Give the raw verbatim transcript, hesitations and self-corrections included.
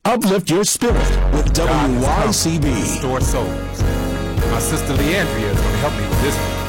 Uplift your spirit with W Y C B. Restore souls. My sister Leandria is going to help me with this one.